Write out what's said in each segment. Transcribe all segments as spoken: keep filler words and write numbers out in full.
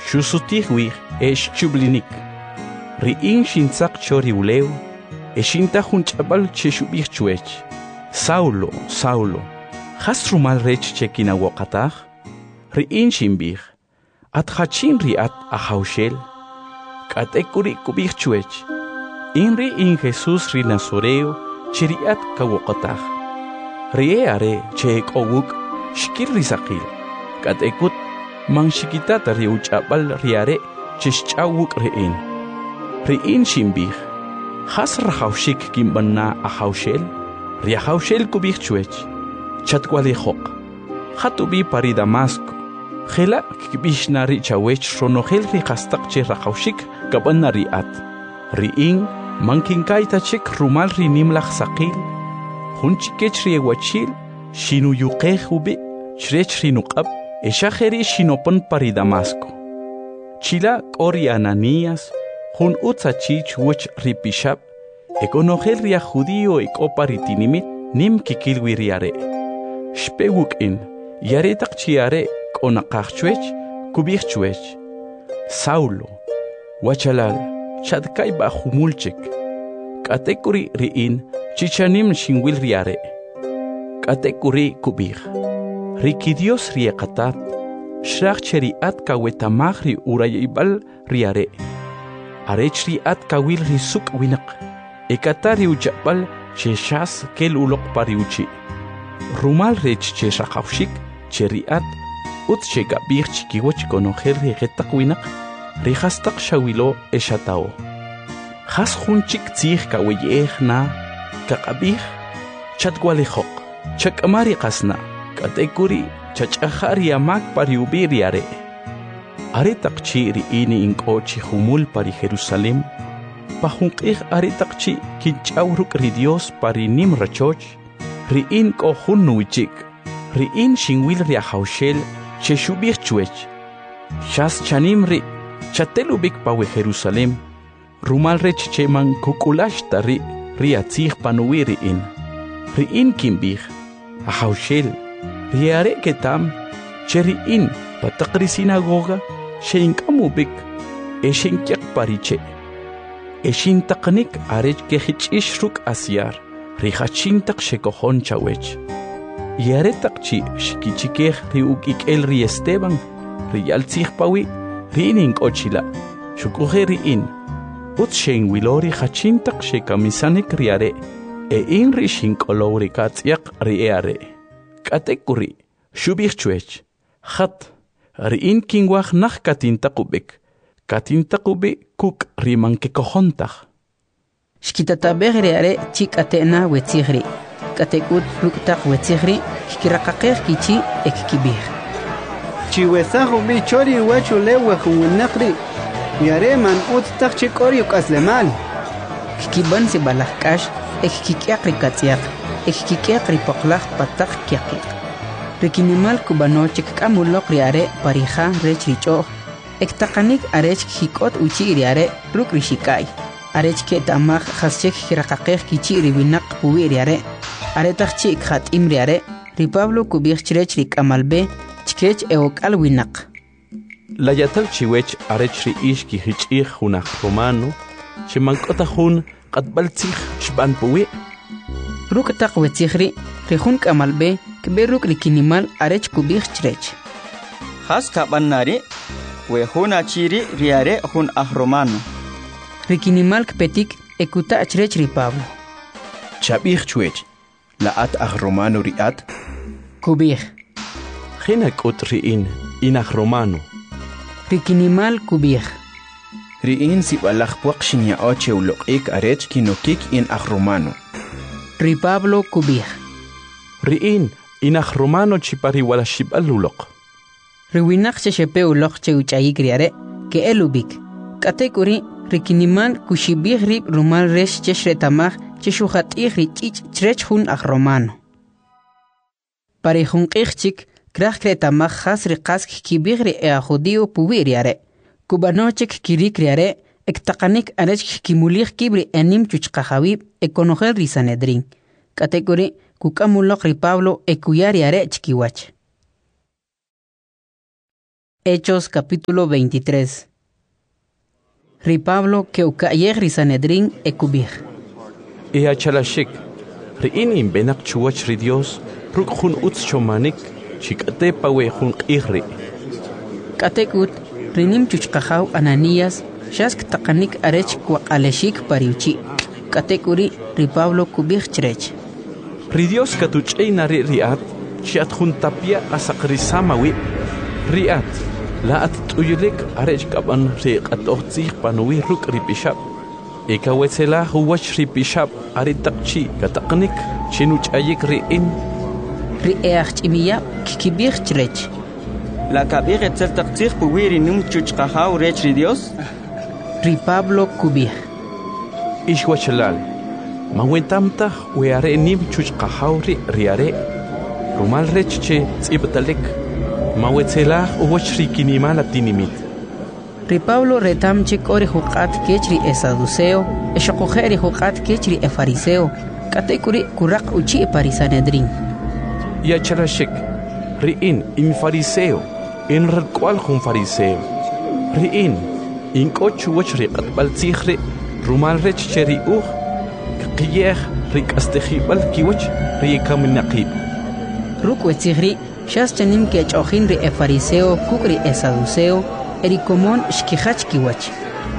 Shusutihwih esh chublinik. Ri'in shintzak chori uleu, eshinta junch'abal cheshubih chuech. Saulo, Saulo, has rumal rech chekina wokataj? Ri'in shimbih, at hachin riat ahaushel. Katekuri kubih chuech. Inri in Jesús ri Nazoreo, chiriat kawokataj. Rie are che kowuk, shkir risakil. Katekut, man shikitata riuch'abal riare, chishchawuk ri'in. Ri'in shimbih, has rahaushik kimbanna ahaushel. Riahaushel kubih chuech. Chatwalejok. Hatubi pari Damasco. Jela kibishna ri chawech ronogel ri hastak che rahaushik kabanna riat. Ri'in mankinkaita chek rumal ri nimlach sakil. Hunchikech ri ewachil. Shinu yuqej ubi. Chrech ri nuqab. Eshajeri shinopon pari Damasco. Chila kori Ananías. Hun utzachich wuch ri pishab. Ekonogel ria judío ekoparitinimit nim kikilwi riare. Shpewuk in, yare takchiare konakachwech, kubirchwech. Saulo, wachalal, chadkai ba humulchek. Katekuri riin, chichanim shinwil riare. Katekuri kubir. Rikidios riekatat, shrachcheri at kawetamahri urayibal riare. Arechri at kawil risuk winak. Ekatari uchapal cheshas kel ulok pariuchi. Rumal rech cheshakaushik cheriat ut chegabir chikiwach konogel regetak winak rihastak shawilo eshatao. Has hunchik tzih kaweyeh na kakabir chatwalejok chakamari kasna katekuri chachahari amak pariubiriare. Aretak chiri ini inkochi humul pari Jerusalem. Pahungkih aritakchi kinchawruk ri Dios pari nim rachoch, riin ko hunuichik, riin shingwil riahaushel, cheshubih chuech. Shas chanim ri, chatelubik pawe Jerusalem, rumal rech cheman kukulash tari, riatzih panuwi riin. Riin kimbih, ahaushel, riare ketam, cheriin, patakri sinagoga, sheinkamubik, eshenkyak pariche. Eshintaknik arech kehich ishruk asyar, rihachintak shekohon chawech. Yaretak chi shikichikeh riukik el ri Esteban, riyaltzih pawi, riinin kochila, shukuhe riin. Ut shen wilori hachintak shekamisanik riare, e in rishin kolori katziak riare. Katekuri, shubich chuech, hat, riin kingwach nach katintakubik. Katintakubi kuk riman kekohontach. Shkitatabegri are chik atena wetzigri. Katekut ruktak wetzigri, shkirakakeh kichi ekkibir. Chiwesahu bi chori wachu lewe huwinakri. Yare man uttak chikori ukaslemal. Kikiban si balakash, ekkikiakri katziak, ekkikiakri poklach patak kiakik. Rikinimal kubanochik kamulok riare parija rechricho. Ektakanik arech hikot uchi iriare ruk rishikai. Arech ke tamach haschek hirakakeh kichi ribinak puwi iriare. Aretachchi ikhat imriare. Ripablo kubich chirech rik amalbe chikech eokal winak. La yatal chiwech arech ri ishki hichih hunach romano. Chimankota hun katbaltzich shban puwi. Ruk tak wetzihri rihun kamalbe kberuk rikinimal arech kubich chirech. Has kabanari. We huna chiri riare hun ahromano. Rikinimal kpetik ekuta achrech ri Pablo. Chabich chuech. La at ahromano riat. Kubich. Hina kut riin in ahromano. Rikinimal kubich. Riin si balach puak shinya oche ulok ik arech kinokik in ahromano. Ri Pablo kubich. Riin in ahromano chipari wala shibalulok. Riwinak chechepe ulok che uchayikriare, ke elubik. Katekuri, rikinimal kushibih rib rumal resh cheshretamach cheshuhat ihri chich chrech hun ahromano. Pari hun ichchik, krach kretamach has riqask kibigri ea judio pubiriare. Kubanochek kirikriare, ektakanik arech kimulich kibri enim chuchkahawib, ekonogel risanedrin. Katekuri, kukamulok ri Pablo ekuyariare chkiwach. Hechos capítulo veintitrés. Ri Pablo que ukayer ri Sanedrín ekubir. E achalashik, ri inim benak chuwach ri Dios, ruk hun uts chomanik, chikate pawe hun qihri. Katekut, rinim chuchqajaw Ananías, shask taqanik arech kwaqaleshik pariuchi. Katekuri ri Pablo kubir chrech. Ri Dios katuch'ay nari riat, chiat hun tapia asaqrisamawi. Riat, laat tuyulik arech kaban ri qatoqtzih panuwi ruk ri bishap. Eka wetzela huwach ri bishap ari taqchi kataqnik chinuch'ayik ri in. Ri eachch'imiya kikibir chrech. La kabir etzel taqtzih puwiri num chuchqajaw rech ri Dios. Ri Pablo kubir. Ishwachalal, mawentamta weare nim chuchqajaw ri riare. Rumal rech che tzibtalik. Mawetzela huwach ri kinimal atinimit. Ri Pablo retamchik ori huqat kechri e saduceo, e shoqojeri huqat kechri e fariseo, katekuri kuraq uchi e parisanedrin. Ya charashik, ri in in fariseo, in rqual hun fariseo. Ri in in kochu wach ri qatbal tsikhri, rumal rech cheri uh, qiyeh ri qastehibal kiwach ri kaminaqib. Rukwe tsikhri, shas chanim ke chojin ri e fariseo kukri e saduceo, erikomon shkihach kiwach.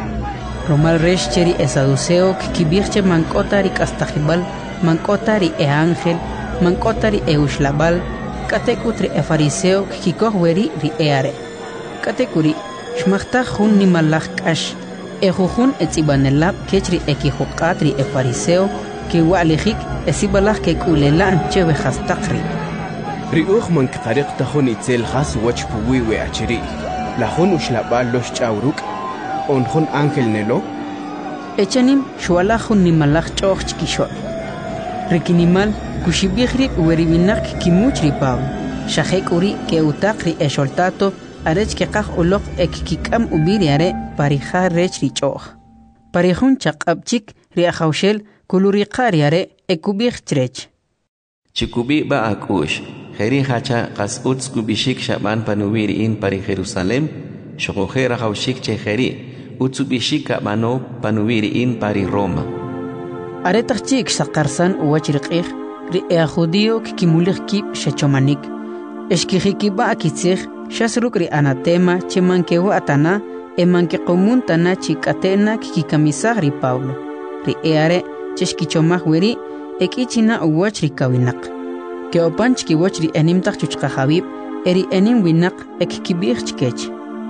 Romal resh cheri e saduceo kikibirche mankotari kastahibal, mankotari e ángel, mankotari e ushlabal, katekutri e fariseo kikikohweri ri eare. Katekuri, shmachtah hun nimalach kash, e jujun etzibanelab kechri e kihuqatri e fariseo, ki wa'lijik e sibalach ke kulelan chewe hastakri. Ri uj man qariq tahun itzel khas wach puwi we achiri. La hun ushlabal los chawruk on hun ángel nelo. Echanim shwalajun nimalach choch chkishol. Rikinimal kushibihri weribinak kimuch ri Pablo. Shahek uri ke utakri e sholtato arech ke qaj ulok ek kikam ubiri are parija rech ri choch. Parijun chaqabchik ri ajawshel kuluri qari are ekubih chrech. Chikubi ba akush. Kheri hacha qas uts kubishik shaban panuwiri in pari Jerusalem, shokohera haushik che kheri, utsubishika mano panuwiri in pari Roma. Aretachik sakarsan uwachriqih, ri e judío kikimulich kip shechomanik. Eshkihikiba akitzich, shasruk ri anatema chemankewa atana, emanke komuntana chikatena kikikamisah ri Pablo. Ri eare cheshkichomah weri, ekichina uwachrikawinak. Que opanch ki wachri enimtaq chuchqa habib eri enim winak ek kibir chkech.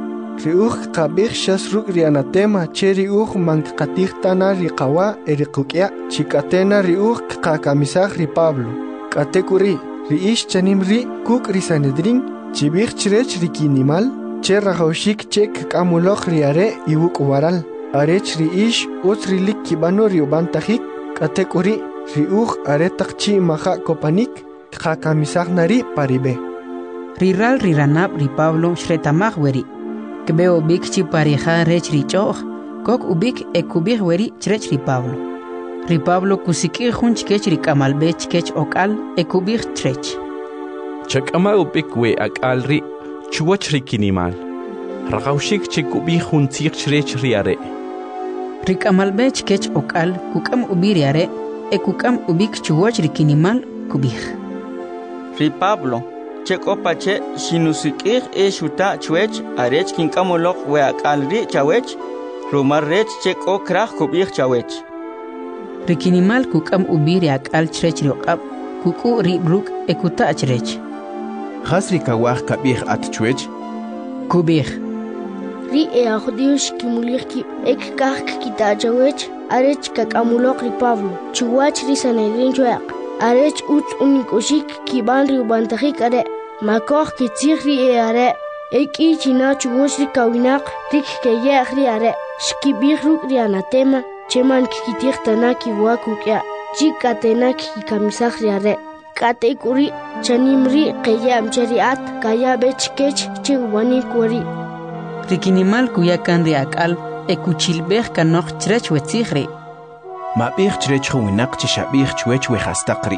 Riuj qabih shasruk ri anatema che riuj mankqatih tana ri qawa eri qukya chikatena riuj qaqamisaj ri Pablo. Katekuri ri ish chanim ri kuk ri Sanedrin chibih chrech ri kinimal che rajawshik chek kamuloj ri are iwuk waral. Arech ri ish uts ri lik kibano ri ubantajik. Katekuri riuj aretaqchi maja kopanik. Qaqamisaj nari paribe. Riral riranab ri Pablo shretamaj weri. Kbeo bikchi pareja rech ri choch. Kok ubik ekubih weri chrech ri Pablo. Ri Pablo kusikir hun chkech ri kamalbe chkech okal ekubih chrech. Chakama ubik we akal ri chuwach ri kinimal. Raqawshik chikubih hun tzikh chrech ri are. Ri kamalbe chkech okal kukam ubiri are ekukam ubik chuwach ri kinimal kubih. Ri Pablo, chekopa che shinusikir e shuta chwech arech kinkamolok we akalri chawech, rumar rech cheko krach kubih chawech. Rikinimal kukam ubiri akal chrech riokab, kuku ri bruk ekuta chrech. Khasri kawah kabih at chwech. Kubih. Ri e ajudiush kimulir ki ek kak kita chawech arech kakamulok ri Pablo, chuwach ri Sanedrin chwek. Arech uts unikushik kiban ri ubantajik are makoh kitzir ri e are eki china chugosh ri kawinak rik keye ri are shkibir ruk ri anatema cheman kikitir tana kiwakukya chikatena kikamisaj ri are katekuri chanimri keye amcheriat kaya bechkech chiwani kwari. Rikinimal kuyakan ri akal ekuchilbeh kanok chrech wetzihri. Mabih chrech winak chishabih chwech we hastaqri.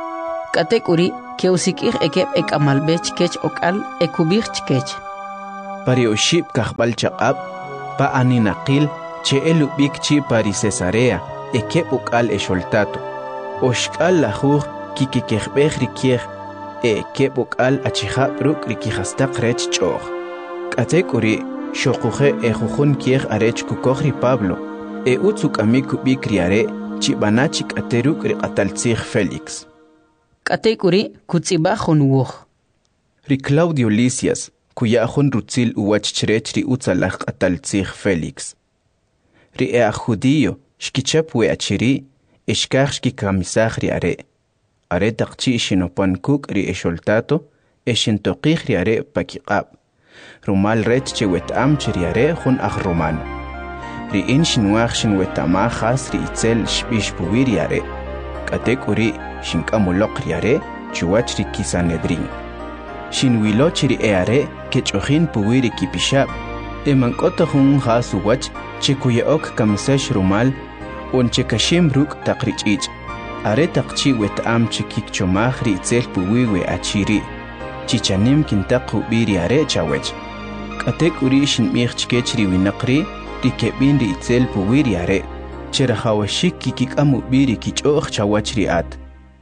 Katekuri keusikir ekep ekamalbech kech okal ekubih chkech. pari oshib kahbal chaqab pa aninaqil che elubik chi pari Cesarea eke ukal esholtato oshkal lajuj kikikejbej rikiej eke ukal achijab ruk rikijastaq rech ch'oj k'atek uri xoquje ejujun kiej arech kukoj Pablo e utzuk amik ubik riare chibanachi k'ateruk riqataltzij Félix k'atek uri kutzibajun wuj ri Claudio Lisias kuyajun rutzil uwach chrech ri utzalaj q'ataltzij Félix ri ea judío xkichap we achiri ixkaj xkikamisaj ri are are taqchi xinopan kuk ri exoltato exintoqij ri are pakiqab rumal rech che wetam ri are jun aj romano ri in xinwaj xinwetama jas ri itzel xbix puwi ri are k'atek uri xink'amuloq ri are chuwach ri kisanedrin xinwiloch ri e are kech'ojin puwi ri kipixab emank'ota jun jas uwach che kuyaok kamisax rumal un che kashim ruk taq ri ch'ich' are taqchi wetam che kikchomaj ri itzel puwi we achiri chichanim kintaq ubi ri are chawech k'atek uri xinb'ij chkech ri winaq ri ri keb'in ri itzel puwi ri are che rajawashik kikik'am ubi ri kich'oj chawach ri at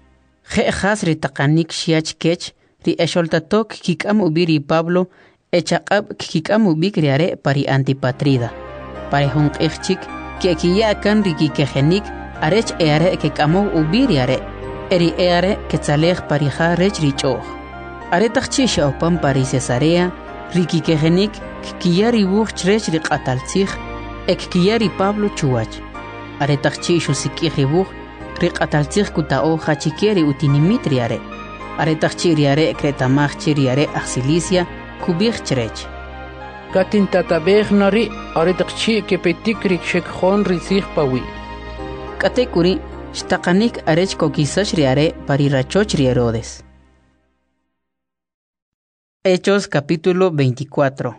je jas ri taqanik xiach kech ri exoltatok kik'am ubi ri Pablo echaqab kikik'am ubi ri are pari Antipatrida pare jun q'ijchik que kiya kan riki kejenik arech eare que kamo ubiri are eri eare que tzalej parija rech richoh are tachchi shopam pari Cesarea riki kejenik kiya ribuch rech riqataltzij ek kiya ri Pablo chuwach are tachchi shusiki ribuch riqataltzij kutao hachikeri utinimitri are are tachchi riare kretamach chiriare axilicia kubich chrech Katin tatabej nari aritaqchi kepetik rikshek khon risig pawi. Katekuri shtaqanik arech kokisash riare parirachoch ri Herodes. Hechos capítulo veinticuatro.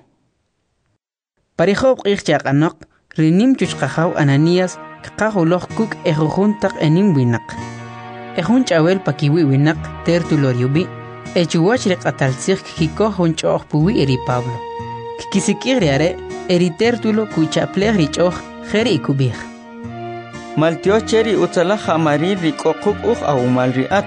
Parijob ichaqanaq rinim chuchqajaw Ananías qaqahuloq kuk ejujuntaq enim winaq. Ejun chawel pakiwi winaq tertuloriubi echuwach riqataltzij kikoj hunchoq puwi eri Pablo. Kisikiriare eritertulo kuchaplej richoh jeri ikubij. Maltio cheri utzala jamari rikokuk uj awumal riat.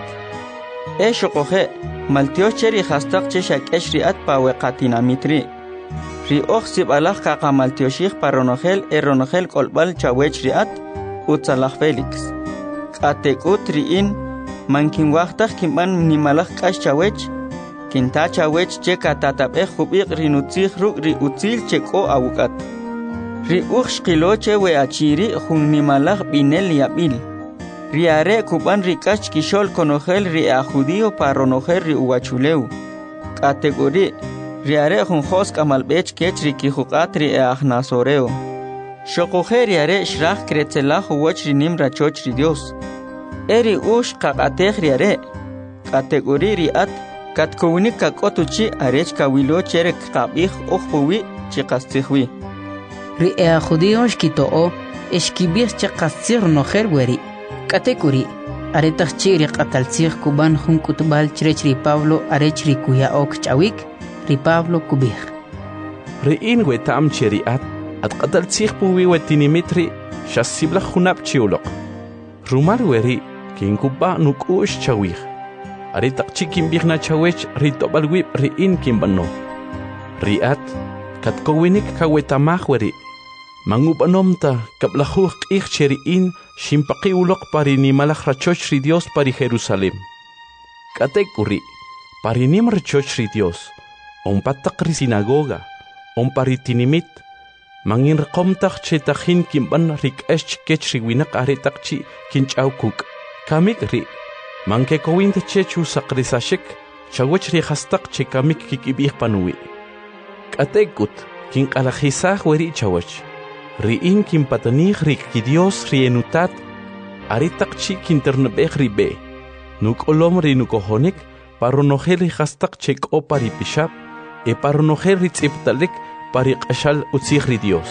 E shokoje maltio cheri hastaq cheshak esh riat paweqatinamitri. Ri oj sibalaj kaqa maltio shih paronogel eronogel kolbal chawech riat utzala Félix. Katekut riin mankin waqtaj kimban nimalaj kash chawech Kinta chawech che katatabej jubiq rinutzij ruk ri utzil cheko awukat. Ri uj shqiloche we achiri jun nimalaj binel yabil. Ri are kuban rikach kishol konogel ri a judío paronogel ri uwachuleu. Kategori ri are jun jos kamalbech kech ri kijuqat ri a nasoreo. Shokoje ri are shraj kretzelaj uwach ri nim rachoch ri Dios. Eri uj qaqatej ri are. Kategori ri at Katkowinik kakotuchi arech kawilo cherek qabij ojpuwi chiqastijwi. Ri ea judío shkitoo eshkibij chiqastir nojer weri. Katekuri aretach chiri qataltzij kuban jun kutbal chrech ri Pablo arech ri kuya ok chawik ri Pablo kubij. Ri in wetam cheri at at qataltzij puwi wetinimitri shasibla junab chiulok. Rumar weri kinkuba nukush chawik. Aritak chikim bigna chawech ritobal wip ri in kimbano. Riat katkowinik kawetamah weri. Mangubanomta kablajuh ich cheri in shimpaki ulok pari ni malach rachoch ri Dios pari Jerusalem. Katekuri pari nim rachoch ri Dios. On patak ri sinagoga. On pari tinimit. Mangin rekomtak chetachin kimban rik esch kech ri winak aritak chi kinchaw kuk. Kamik ri. Manke kowint chechu sakrisashik chawech ri hastaq chekamik kikibih panuwi. Katekut kin qalajisaj weri chawech. Ri in kin patanij ri kidios ri enutat aritak chi kinternebej ri be. Nuk olom ri nukohonik paronojel ri hastaq chek o pari pishab e paronojel ri tziptalik pari qashal utzij ri Dios.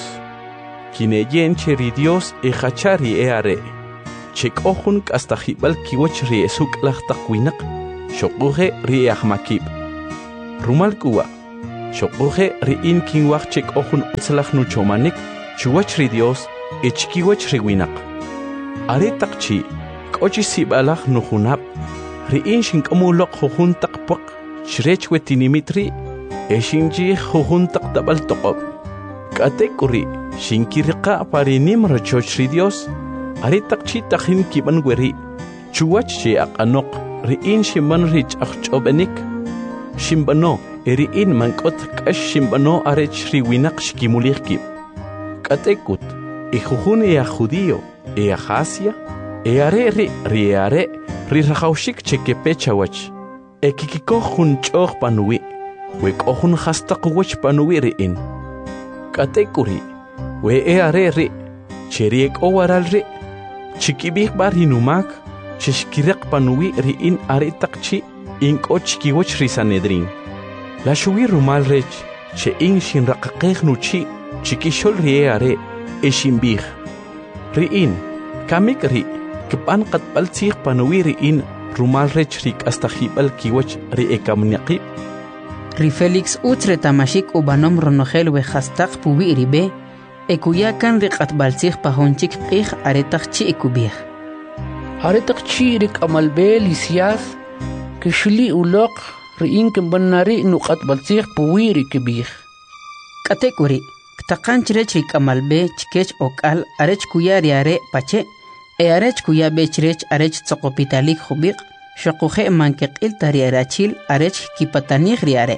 Kineyen che ri Dios e hachari e are. Chek ojun hasta hibal kiwach ri esuk lach takwinak, shokuje ri ahmakib. Rumal kuwa, Xoquje ri'in kinwaq chik ojun utzlaq nuchomanik chuwach ri Dios echkiwach riwinaq. Are taqchi k'ochi sibalaq nujunab ri'in shink'amuloq jujuntaq puq chrech wetinimitri eshinji jujuntaq tabal toqob. K'atekuri shinkiriqa parinim rachoch ri Dios are taqchi tajin kiban weri chuwach chi aqanoq ri'in shimban rich aqch'obenik shimbano eri'in mank'ot k'ax shimbano arech riwinaq shkimulihki. K'atekut ijujun ea judío ea Asia eare ri riare ri rajawshik chekepe chawach ekikiko jun ch'oj panuwi we k'ojun hastaq wach panuwi ri'in. K'atekuri we eare ri cheriek owaral ri chikibij bar hinumak chishkiraq panuwi ri'in are taqchi ink'och kiwach ri Sanedrin. La shuwi rumal rech che in shinraqaqej nuchi chikishol rie are eshimbij. Ri'in kamik ri kpan qatbal tzij panuwi ri'in rumal rech rik hasta jibal kiwach ri ekamniaqib. Ri Felix utre tamashik ubanom ronogel we hastaq puwi ribe ekuyakan ri qatbal tzij pahonchik qij aretaq chi ekubij. Aretaq chi rik amalbe Lisias kishli uloq ri'in kimbanari nuqat baltzij puwi rikibij. K'atekuri ktaqan chrech rik amalbe chkech okal arech kuya riare pache e arech kuya bechrech arech tsoqopitalik jubiq shoquje mankeqil tariarachil arech kipatanij riare.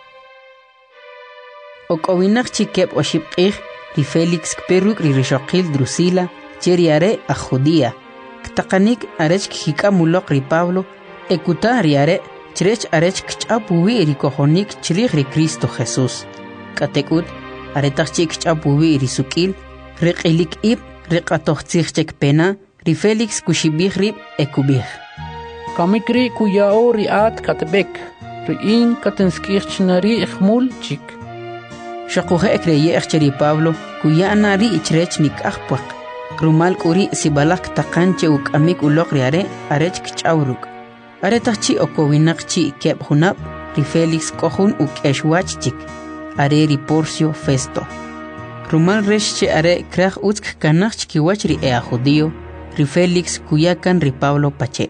Okowinaq chikep oshibqij ri Felix kperuk ri rishoqil Drusila cheriare a Judía. Ktaqanik arech kikamuloq ri Pablo ekuta riare chrech arech kch'apuwi ri kojonik chrij ri Cristo Jesús. K'atekut aretaq chi kch'apuwi ri suk'il ri q'ilik ib ri q'atojtzij chek pena ri Felix kushibij rib ekubij. Kamikri kuyao ri'at katbek ri'in katenskij chnari ijmul chik. Shaquje ekreyej cheri Pablo kuyana ri ichrech nik'aj puaq rumal k'uri sibalaq taqanche uk'amik uloq riare arech kch'awruk. Aretaq chi okowinaq chi keb junab ri Felix k'ojun uk'exwach chik are ri Porcio Festo. Rumal resh che are kraj utzk kanaq chkiwach ri ea judío ri Felix kuyakan ri Pablo pache.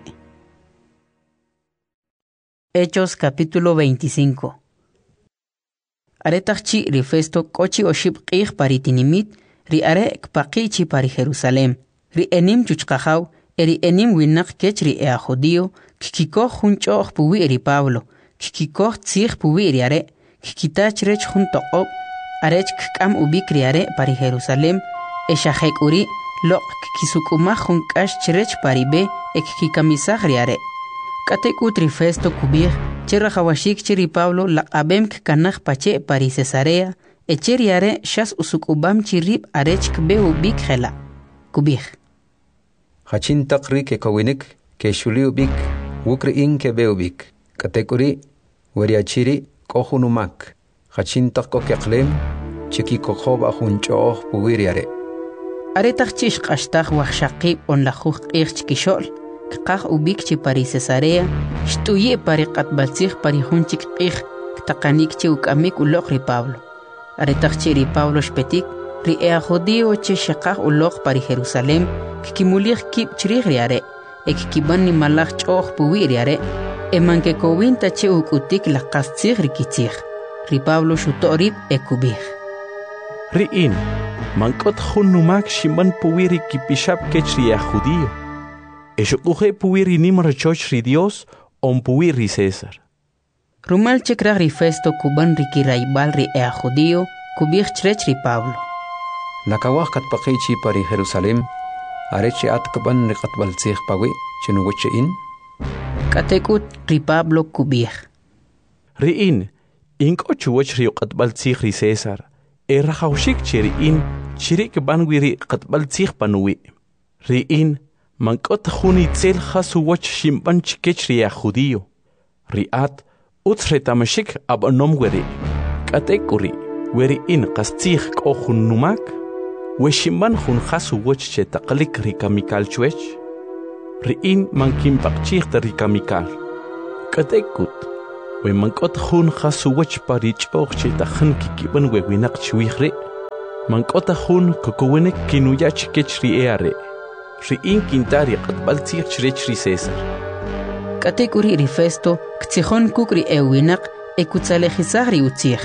Hechos capítulo veinticinco. Aretaq chi ri Festo k'ochi oshib q'ij paritinimit ri are kpaqi chi pari Jerusalem ri enim chuchqajaw eri enim winaq kech ri ea judío kikikoj jun ch'oj puwi ri Pablo kikikoj tzij puwi ri are kikitach rech jun toqob arech kk'am ubik ri are pari Jerusalem exajek uri loq kikisuk'umaj jun k'ax chrech pari be ekkikamisaj ri are. K'atekut ri Festo kubij che rajawashik che ri Pablo laq'abem kkanaj pache pari Cesarea eche ri are xas usuk'ubam chi rib arech kbe ubik jela kubij. Hachin taqri ke kawinik ke shuli ubik wukri in ke be ubik katekuri wariachiri kohunumak hachin taqko keqlem chiki kokhob ahun choh puwiriare. Aretaq chish qashtaj wajshaqib on la juj q'ij chkixol kqaj ubik chi pari Cesarea xt'uyi pari qatbaltzij pari jun chik q'ij ktaqanik chi uk'amik uloq ri Pablo. Aretaq chi ri Pablo xpetik ri ea judío che xeqaj uloq pari Jerusalem kikimulij kib chrij ri are ekkiban nimalaj ch'oj puwi ri are eman ke kowinta che uk'utik laqas tzij ri kitzij. Ri Pablo xuto' rib ekubij. Ri'in mank'ot jun numak shimban puwi ri kipixab kech ri ea judío exuquje puwi ri nim rachoch ri Dios on puwi ri César. Rumal che kraj ri Festo kuban ri kiraybal ri ea judío kubij chrech ri Pablo. Nakawaj katpaqichi pari Jerusalem arechi atkban ri qatbaltzij pawi chenuwache in. K'atekut ri Pablo kubij. Ri'in ink'ochuwach ri qatbaltzij ri César e rajawshik che ri'in chirik banwi ri qatbaltzij panuwi. Ri'in mank'ot jun itzel jasuwach shimban chikech ri ea judío. Ri'at utz retamashik ab'onom weri. K'atekuri weri'in qastzij k'o jun numak we shimban jun jasuwach che taqlik ri kamikal chwech. Ri'in mankinpaqchij ta ri kamikal. K'atekut we mankot khun khasuwach parich och chitakhn kikiban we winaq chwihre mankot khun kokowene kinuyach kechri eare ri in kintari qatbal tir chri César katekuri ri Festo ktsikhon kukri ewinaq ekutsalekhizari utzikh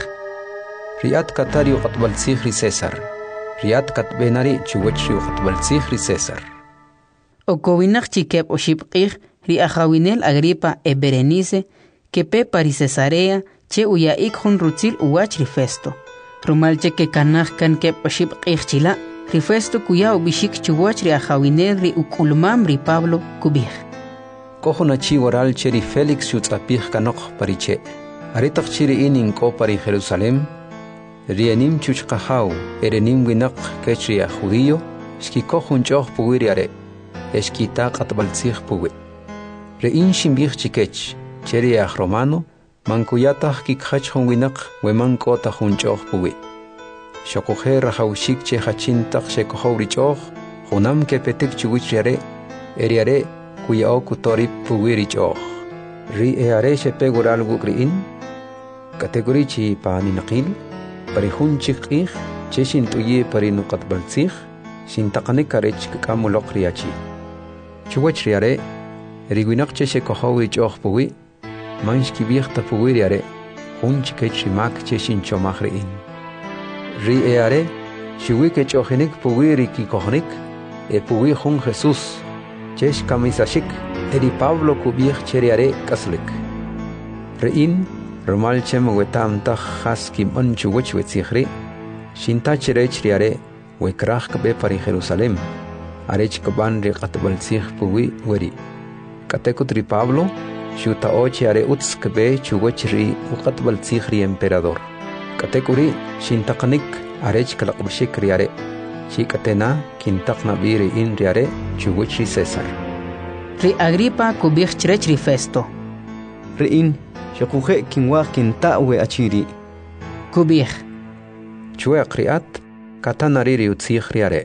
riat katari qatbal ri César riat katbenari chuwachri qatbal ri César okowinaq chikep oshipqih ri Ajawinel Agripa e Berenice que pe pari Cesarea che uya ikhun rutzil uwach ri Festo rumal che que kanaj kan ke pashib qihchila ri Festo kuya ubishik chuwach ri Ajawinel ri ukulmam ri Pablo kubih kohona chi waral che ri Felix yutzapih kanok pariche aritaq chiri inin ko pari Jerusalem rianim chuchqahau erenim winaq kechri a judío shki kohun choh puwiriare eskita qatbaltzih puwi re in shimbih chikech cheri a romano mankuyatah kikhachon winaq weman kota hunchoh puwi shokohe rahawshik che hachintaq shekohori choh hunam ke petek chuwichriare eriare kuya okutori puwiri choh ri eare shepe gural gukriin kategori chi pani naqil pari hunchikih cheshin tuye pari nuqat baltzih shintaqane karech kamuloq riachi chuwachriare riguinaq che shekohori choh puwi manshki biechta puwiriare hunchi kechi mak cheshin chomahrein ri eare shiwike chohinik puwiri ki kohnik e puwi hun Jesus chesh kamisashik eri Pablo kubiech cheriare kaslik rein romal chem wetam ta khaskim anchu wech wetsikhri shinta cherech riare wekrach kabe pari Jerusalem arech kaban ri qatbal sikh puwi weri katekutri Pablo shuta ochi are utskbe chugochri uqatbal tsikhri emperador katekuri shintaqnik arech kalaqbshik riare shikatena kintaqna biri in riare chugochri César ri Agripa kubich chirechri Festo ri in shakuje kinwa kintawe achiri kubich chue qriat katanari ri utsikh riare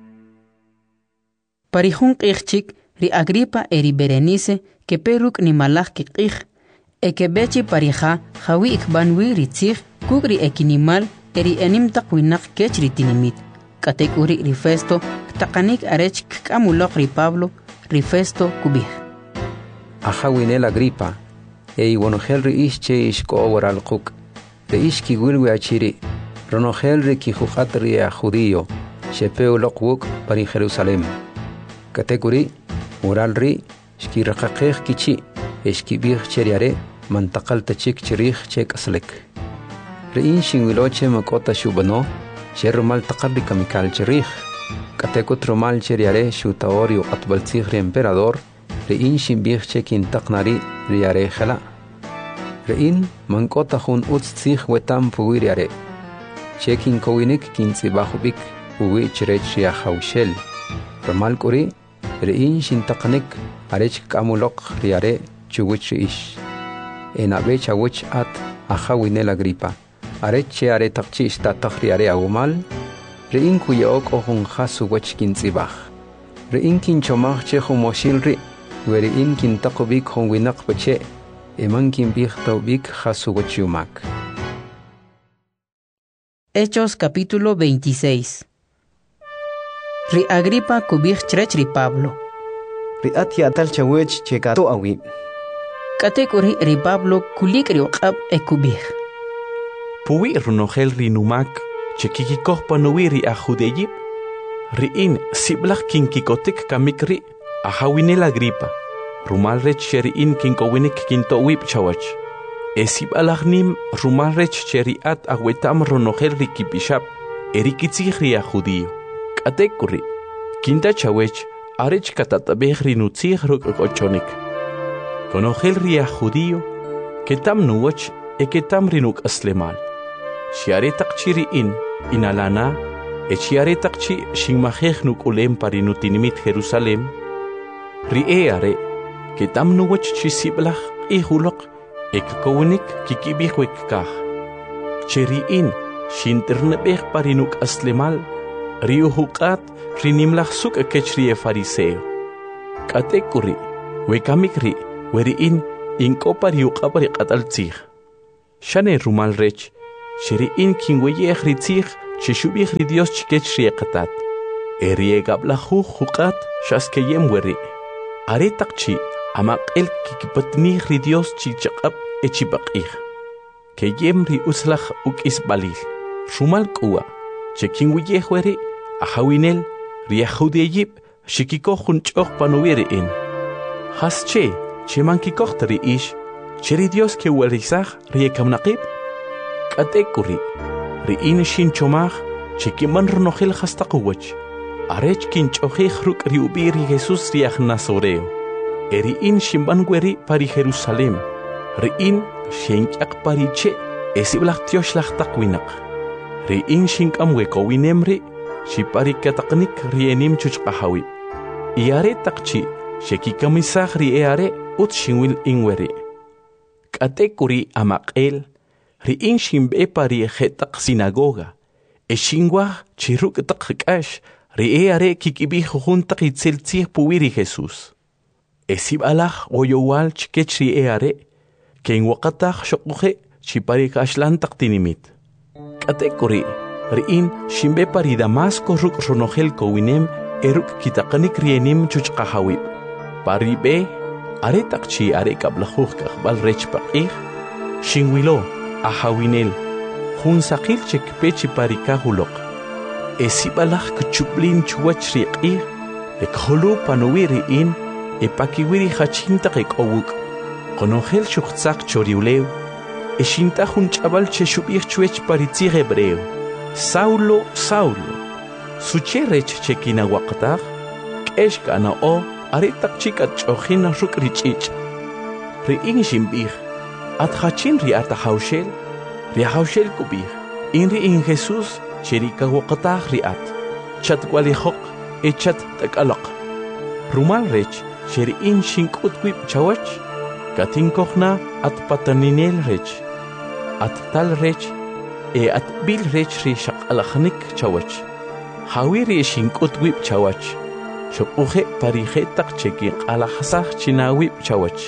parihun qihchik ri Agripa eri Berenice que peruk ni malach ki qih e que bechi parija jawi ikbanwi ritzig kugri ekinimal eri enim taqwinaq kechri tinimit katekuri ri Festo taqanik arech kamuloq ri Pablo ri Festo kubih Ajawinel Agripa e iwonogel ri ische ishko oral quk de ishki wilwi achiri ronogel ri ki juqat ri a judío shepeu loqwuk pari Jerusalem katekuri oral ri shki raqaqih kichi eshki bih cheriare mantaqal tachik chirih chek aslek rein shinwiloche makota shubano shermal taqarri kamikal chirih kateko tromal cheriare shutaori qatbal tsikhri emperador rein shimbih chekin taqnari riare khala rein mankota hun uts tsikh wetam puwiriare chekin kowinik kintsibahubik puwi chirech ya khawshel romal kuri rein shintaqnik arech kamuloq riare chuwich ish enabe chawich at Ajawinel Agripa arech chiare taqchi sta takhriare awmal rein kuyok ohun khasu wach kintsibah rein kinchomah che khumoshilri werein kintaqbik hon winaq bache eman kinbih tawbik khasu wachumak Hechos capítulo veintiséis ri Agripa kubih chrech ri Pablo riat yatal chawech chekato awi katekuri ri Pablo kulik ri uqab e kubih puwi runogel ri numak chekikikoh panuwi ri a judeyip riin siblach kinkikotik kamikri Ajawinel Agripa rumal rech cheriin kinkowinik kintowip chawach esib alagnim rumal rech cheriat awetam runogel ri kipishap erikitzih ri a judío katekuri kinta chawech arech katatabeh rinutzih ruk ochonik konogel ria judío ketam nuwach e ketam rinuk aslemal shiare taqchiri in inalana e shiare taqchi shingmajeh nuk ulem parinutinimit Jerusalem rie are ketam nuwach chisiblach e hulok e kowinik kikibihwek kah cheri in shinternebeh parinuk aslemal rio huqat rinimlach suk kechri fariseo katekuri wekamikri weriin inkopa riuqapa riqataltzij. Shane rumal rech, shiri in kinweyej ritzij, chishubij ri Dios chikech rieqatat. Eriegabla juj juqat shaskeyem weri. Aretaqchi amaqel kikipatnij ri Dios chichaqab echibaqij. Keyem ri uslaj ukis balil. Rumal kuwa, chekinweyej weri, ahawinel, riajudeyib, shikiko junchoq panuwiri in. Hasche, chemankikoqtari ish, cheri Dios ke werizaj riekamnaqib. Katekuri, ri in shin chomaj, chekiman rnojel hastaquwach. Arech kinchojej ruk riubiri Jesus riaj Nazoreo. Eri in shimban weri pari Jerusalem. Ri in shenyak pariche, esiblaj tiosh taqwinak. Ri in shinkam wekowinemri, shipari kataqnik rienim chuchqahawi. Iare taqchi, shekikamisaj ri eare ut shinwil inweri. Katekuri amaqel, ri in shimbe pari jetaq sinagoga. Eshingwaj chiruk taqkash, ri eare kikibij juntaq itzeltzij puwiri Jesus. Esib alaj oyowal chikech ri eare, ken waqataj shoquje chipari kashlantaq tinimit. Katekuri, ri in shimbe pari Damasco ruk ronojel kowinem eruk kitaqanik rienim chuchqahawib. Pari be, are taqchi are kablajuj kaqbal rech paqij, shinwilo, ahawinel, jun saqil chekpechi pari kahuloq. Esibalaj kuchublin chuwach riqij, ekholu panuwiri in, epakiwiri hachintaq ekowuk, qonojel shuqtzaq choriulew, eshinta jun chabal cheshubij chuech paritzij hebreo. Saulo, Saulo, sucherech chekina waqtaq, k'eshkana o, aretaq chikat ch'ojina ruk' rich'ich'. Ri'in shimbij, atjachin ri'ata hawshel, ri'hawshel kubij, in ri'in Jesús cherika waqtaq ri'at, chat walijoq, echat tak'alaq. Rumal rech, sheri'in shink'ut wib chawach, katinkojna at pataninel rech, at tal rech, e at bil rech ri shaqalajnik chawach. Hawiri shinkut wib chawach. Shopuje parijetaq chekin alajasaj chinawib chawach.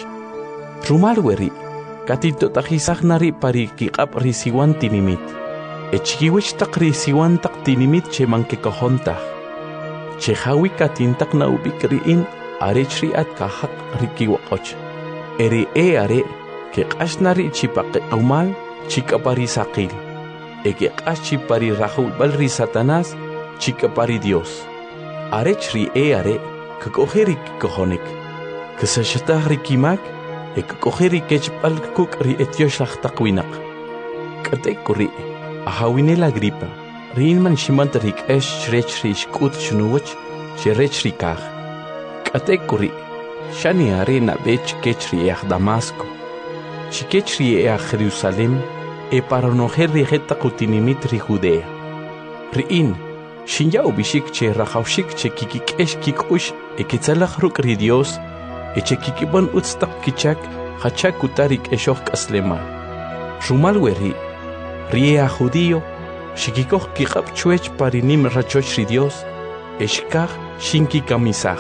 Rumal weri, katito tajisaj nari parikiqab risiwan tinimit. Echkiwich taq risiwan taq tinimit che mankekojontaj. Che hawi katintaq naubik riin arech riat kahaq rikiwaqoch. Eri e are, ke qashnari chipaqe umal chikaparisaqil. Eke qashi pari rahul balri Satanás, chica pari Dios. Arech ri e are, que cogerik cojonik. Que se shatahri kimak, e que cogeri kechpal kuk ri etiosh lachtaqwinak. Katekuri, ahawine la gripa, rinman shimantarik esh rech ri shkut shnuwach, sherech ri kaj. Katekuri, shani are na bech kech ri each Damasco. Shikech ri each Jerusalem, e para nojer rijeta kutinimit ri Judea. Riin, shinja ubishik che rajawshik che kikikesh kikush e kitzalaj ruk ri Dios, e che kikibon utstak kichak, hachak utarik eshoch kaslema. Rumal weri, ria judío, shikikoch kikab chuech parinim rachoch ri Dios, eshkaj shinki kamisaj.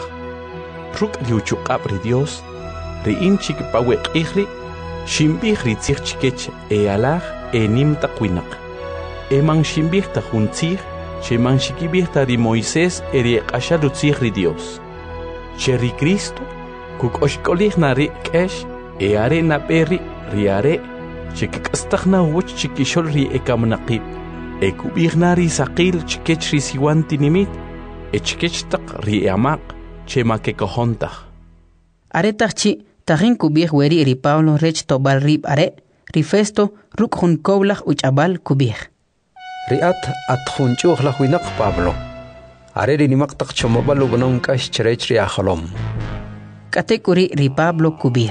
Ruk liuchukab ri Dios, riin chikipawek ihri, shimbij ri tzij chikech e alaj, enim taqwinak. Eman shimbij ta juntzij, sheman shikibij ta ri Moisés eri qasha lutzij ri Dios. Che ri Cristo, kuk oshkolij na ri kesh, e are na peri ri are, che kikastaj na woch chikishol ri ekamnaqib, e kubij na ri saqil chikech ri siwan tinimit, e chikech taq ri amaq, che ma kekojontaj. Are taqchi, tajin kubij weri ri Pablo rech tobal rib are, Rifesto ruk hun koblaj uchabal kubij. Riat at junchuj la huinak Pablo. Areri ni maqtaq chomobal ugonon kash cherech ri ajalom. Katekuri ri Pablo kubij.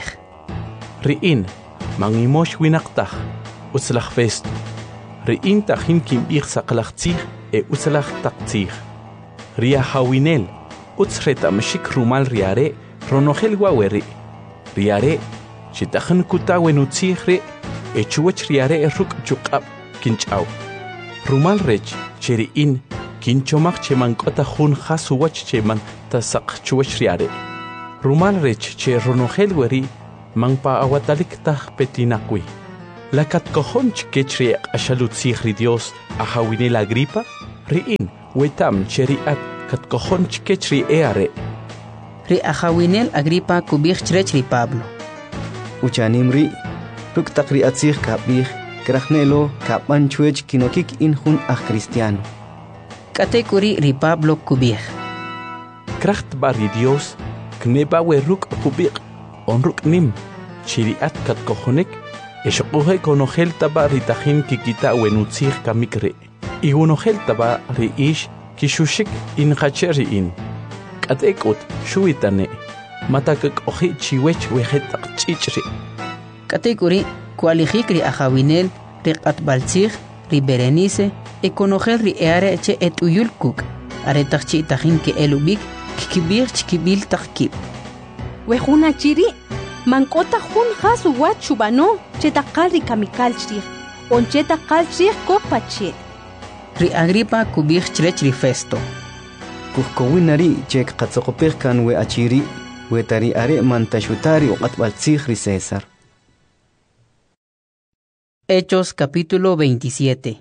Riin, mangimosh winaqtaj, utzlaj Festo. Riin tajin kimbij saqlajtzij e utzlaj taqtzij. Ria hawinel, utzreta meshik rumal riare, ronojel waweri. Riare, chitajan kutawen utzijre, e chuwach riare ruk chukab kinchaw. Rumal rech, cheriin, kinchomach chemankota jun jasuwach cheman tasak chuwach riare. Rumal rech che ronojel weri, mang paawatalik tah petinakwi. Lakat kohon chikech ri ashalut sihri Dios ahawinil Agripa, riin wetam cheriat kat kohon chikech ri eare. Ri ahawinil Agripa kubich chrech ri Pablo. Uchanim ri, ruk takri atsih kapih, krachnelo kapan chuech kinokik injun ah cristiano. Katekuri ri Pablo kubich. Kracht bari Dios, kneba we ruk kubich, on ruk nim, chiriat kat kohonek, eshokuhe konogel taba ritahin kikita wenutzih kamikre. Igunogel taba ri ish kishushik in hacheri in. Katekot shuitane, matakak ohi chiwech wehetak chichri. Katekuri kualijik ri ahawinel, ri katbaltzih, ri Berenice, ekonogel ri eare che et uyulkuk, aretak chi tahin ke elubik, kikibir chikibil takib. Wehuna chiri, mankota hun hasu wat chubano, chetakal ri kamikalchri, on chetakalchri kopache. Ri Agripa kubich chrech ri Festo. Kuhkowinari chek katzokopir kan we achiri, we tari are mantashutari o katbaltzih ri César. Hechos capítulo veintisiete.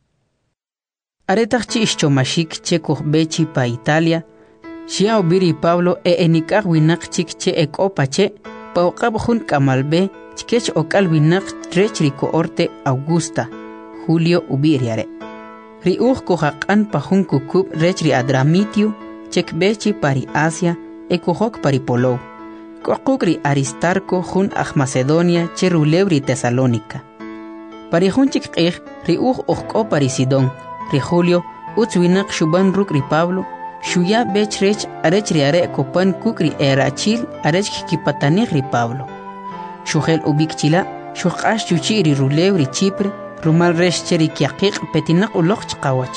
Aretach chi ischomashik che kuhbechi pa Italia, Shia obiri Pablo e enikah winak chik che ek opache, pa okab hun kamalbe, chikech okal winak trech riko orte Augusta, Julio ubiriare. Ri uj kuhakan pa hun kukub rech ri Adramitio, chek bechi pari Asia, e kuhok pari Polo. Kokuk ri Aristarco hun ah Macedonia che rulew ri Tesalónica. Pari hun chik ij, ri uj ujko pari Sidón, ri Julio, utz winak shuban ruk ri Pablo, Shuya bech rech arech ri are kopan kukri erachil arech kipatanich ri Pablo. Shugel ubik chila, shukash chuchi ri rulew ri Chipre, rumal rech cheri kiakik petinak ulok chkawach.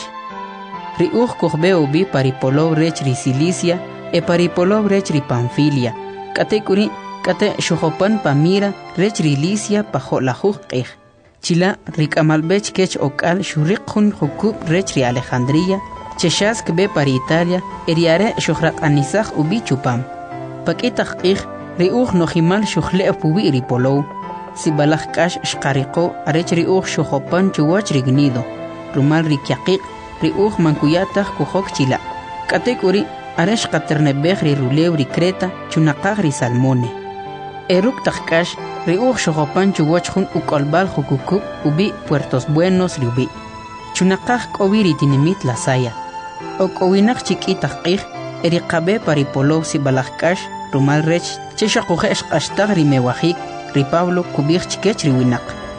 Ri uj kuhbe ubi paripolo rech ri Cilicia, e paripolo rech ri Panfilia. Kate kuri, kate shuhopan pamira rech ri Licia pajo la jujkij. Chila ri kamalbech kech okal shurik hun hukub rech ri Alejandría, Cheshask be para Italia, eriare shuhrak anisach ubi chupam. Pakitak ik, riuch nohimal shuhle pubi ripolo. Si balach kash shkariko, arech riuch shuhopan chuwach rignido. Rumal rikiakik, riuch mankuyatach kuhok chila. Katekuri, aresh katernebech ri rulew ri Creta, chunakag ri Salmone. Eruk takkash, riuch shuhopan chuwach hun ukolbal hukukub ubi Puertos Buenos riubi. Chunakag kobiri tinimit la saya. Okowinak chikitak ik, erikabe paripolo si balakkash, rumal rech, cheshakuhesh ashtag ri mewahik, ri Pablo kubich chikech ri winak.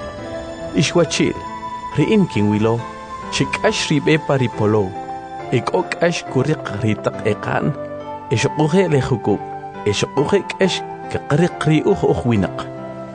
Ishwachil, ri inkin wilo, chikash ri be paripolo, ek ok ash kurik ritak ekan, eshakuhe lehukub, eshakuhe kesh kakarik ri uch uch winak.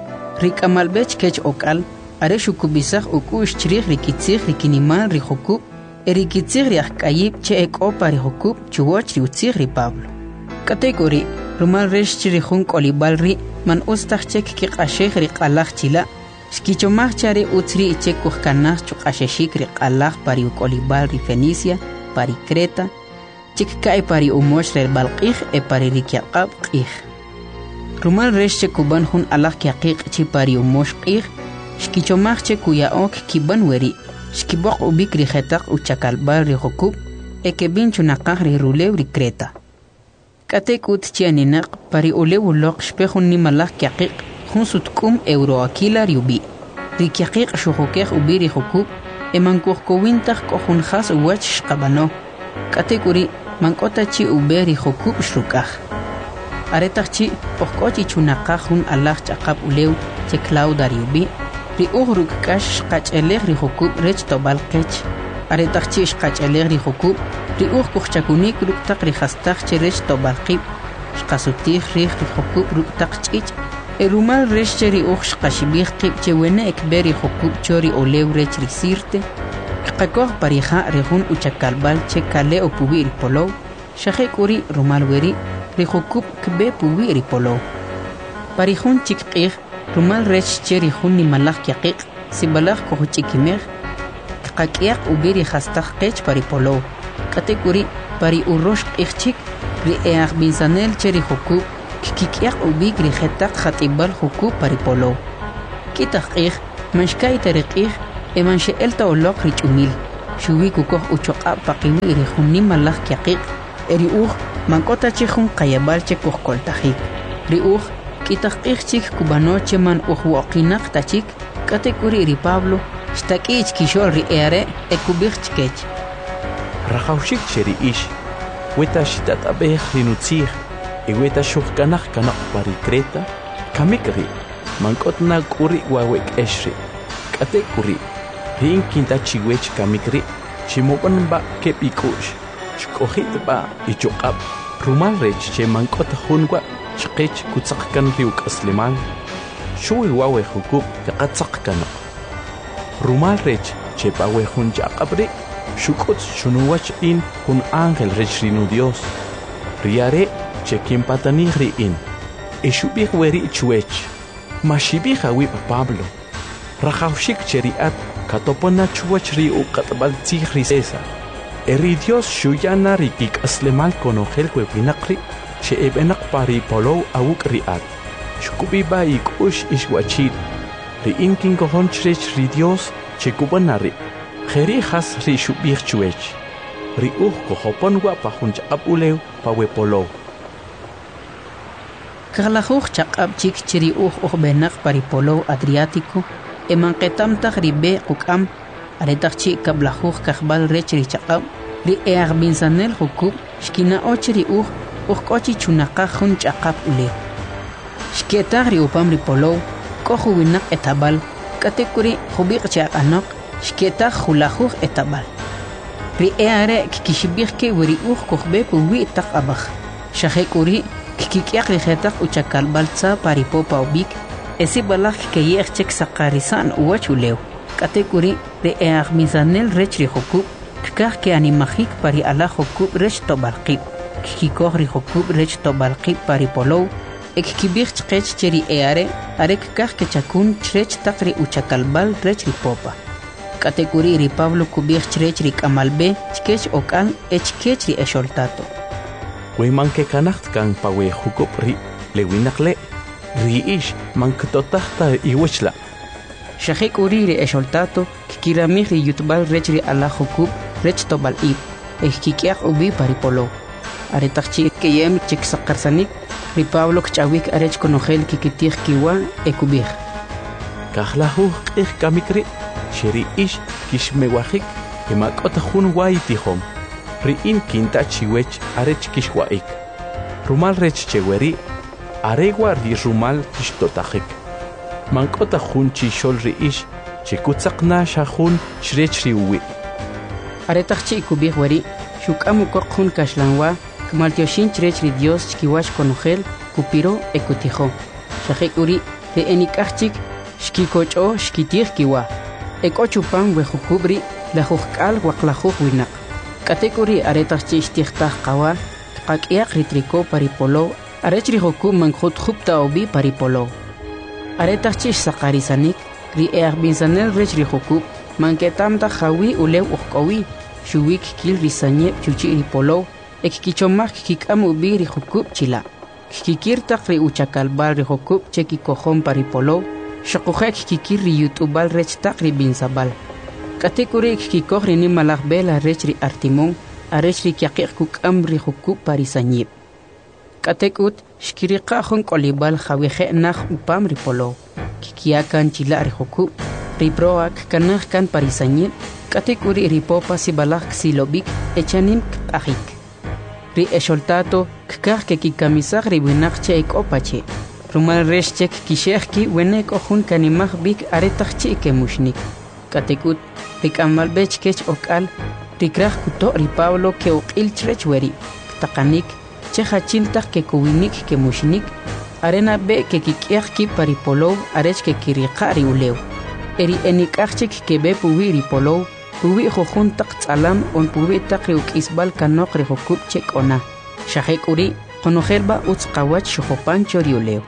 Rik amalbech kech okal, areshu kubisach ukush chirich ri kitzich ri kinimal ri hukub, Erikitzir ri akayib che ek opa ri hukub chuwach ri utzir ri Pablo. Kategori, rumal resh chiri hun kolibal ri man ustach chek kik ashek ri qalach chila. Shkichomach chari utzri ichek kuhkanach chuk asheshik ri qalach pari ukolibal ri Fenicia, pari Creta, chik kai pari umosh ri balqij e pari ri kiaqab qij. Rumal resh che kuban hun alach kiaqiq chi pari umosh qij, shkichomach che kuyaok kiban weri. Shkibok ubik ri khetak u chakalbal ri hukub, e kebin chunakah ri rulew ri Creta. Katek ut chianinak pari ulew ulok shpehun ni malak kiaqiq, hun sutkum euroakila ri ubi. Ri kiaqiq shuhukeh ubi ri hukub, e mankuh kowintak kohun khas uwach shkabano. Katek uri mankota chi ube ri hukub shrukah. Aretak chi pohkochi chunakah hun alak chakab ulew che klauda ri ubi, ri uhruk kash shqachelech ri hukub rech tobal kech. Aretach chi shqachelech ri hukub, ri uhr kuchchakunik ruktak ri hastach che rech tobal qib, shqasutich rich ri hukub ruktak chich, e rumal rech che ri uhr shqashibich qib che wene ekber ri hukub chori olew rech ri sirte, kqakoh parija ri hun uchakalbal che kale o pubi ri polow, shahek uri rumal weri, ri hukub kbe pubi ri polow. Parijun chikqij, rumal rech cheri hunni malak yaqiq, si balak ko chikimeh, qaqiaq ubiri khastaq qech paripolo, katekuri pari urosh qixchik, ri eaq binsanel cheri hukub, kikiaq ubik rijetaq khatibal huku paripolo. Kitaq qih manshkay tariqih eman sheelta oloq richumil. Shuwi kukoh uchoqa paqiwi rijunni malaq kiaqiq. Eri uj mankota chihun qayabal chekuh koltajik. Ri uj kitaq qih chik kubanoche man uj woqinaq tachik. Katekuri ri Pablo shtakich kishol ri eare ekubich chkech. Rajawshik cheri ish. Weta shitat abeh rinutzih. Iweta shuhkanaq kanaq pari Creta. Kamikri. Mankotna kuri wawek eshri. Katekuri. Rin kinta chiwech kamikri. Chimoban ba kepikush. Shkohit ba ichuqab. Rumal rech che mankota hunwa. Shkech kutzaqkan riuk aslimal. Shui wawe hukub kaqatzaq kanaq. Rumal rech che bawe hun jaqabri. Shukut shunuwach in hun ángel rech rinu Dios. Riare che kimpatani riin. Ishubih weri chuech. Mashibih awib Pablo. Rajawshik cheriat katopona chuach ri uqatbal tzih risesa. Eri Dios shuyana rikik aslemal konogel webinakri. Che ebenak pari polo awuk riat. Shukubiba ikush ishwachid. Riin kinkohon chrech ri Dios che kubanari. Kheri has ri shubih chuech. Ri uj kohopon wa pahunch abulew pawe polo. Kaglajuj chaqab chik chiri uj uj benak paripolo Adriático. Eman qetam taq ribe qukam. Aretaq chi kablajuj kajbal rech ri chaqab. Ri eag binsanel hukub. Shkina ochri uj uj kochi chunaqaj jun chaqab ulew. Shketaq ri upam ri polo. Koju winak etabal. Katekuri jubiq chaqanok. Shketaq julajuj etabal. Ri eare kikishibij ke weri uj kojbe puwi taq abaj. Shajekuri kikiaq rijetaq uchakal baltza paripopa ubik. Esi balaj kikeyeq chek saqarisan uwachulew. Katekuri ri eag misanel rech ri hukub. Kikaq ke animajik pari ala hukub rech tobalqib. Kikikoj ri hukub rech tobalqib paripolow. Ekikibij chqech cheri eare are kikaq ke chakun chrech taq ri uchakalbal rech ri popa. Katekuri ri Pablo kubij chrech ri kamalbe chkech okal echkech ri esholtato. Weyman ke kanacht kan pawe hukub ri lewinakle. Ri ish man ktotahta iwechla. Shajekuri ri esholtato kikiramij ri yutbal rech ri ala hukub rech tobal ib. Ekkikiaq ubi paripolo. Aretaqchi keyem chik saqarsanik ri Pablo kchawik arech konogel kikitij kiwa ekubij. Kajlajuj qih kamikri. Sheri ish kishmewajik emakota jun wai tijom. Riin kinta chiwech arech kishwaik. Rumal rech cheweri aregwa ri rumal kishtotajik. Mankota jun chishol ri ish chikutzaqna shajun shrech ri uwi. Aretaqchi kubij weri shukamu kokjun kashlanwa kmaltioshin chrech ri Dios chkiwash konogel kupiro ekutijo. Shajekuri ri enikajchik shkikocho shkitij kiwa. Ekochupan wejukubri la jujkal waqlajuj winak. Katekuri aretaq chixtijtaj qawa qak'iaq ritriko paripolo arech ri hukub mankhut khupta obi paripolo. Aretaq chix saqarisanik ri eaq binsanel rech ri hukub manketamta jawi ulew uqkowi shuwik kil risañe chuchi ri polo ekkichomaj kikam ubi ri hukub chila. Kikirtaq ri uchakalbal ri hukub chekikojon paripolo. Shakujek kikir ri yutubal rech taq ri binsabal. Katekuri kikoj ri nimalaj bela rech ri artimon arech ri kiaqiq kukam ri hukub parisanyib. Katekut shkiriqa jun kolibal jaweje naj upam ri polo. Kikiakan chila ri hukub. Ri proak kanaj kan parisanyib. Katekuri ri popa sibalaj ksilobik echanim kpajik. Ri esholtato kkaj ke kikamisaj ri winaqche ekopache. Rumal rechek kisheki wenek ojun kanimaj bik aretaqchi ke mushnik. Katekut rikamal bechkech okal rikraj kuto ri Pablo ke uqil chrech weri. Taqanik chehachiltaq ke kuwinik ke mushnik arena be ke kikiaq ki paripolo arech ke kiriqa ri ulew. Eri enikajchik ke be puwi ri polo puwi jojun taq tsalam on puwi taq ri ukisbal kanok ri hukub chek ona. Shajekuri konojelba utzqawach shujopancho ri ulew.